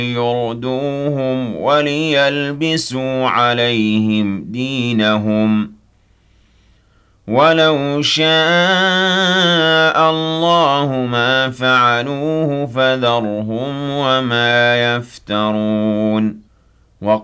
يردوهم وليلبسوا عليهم دينهم ولو شاء الله ما فعلوه فذرهم وما يفترون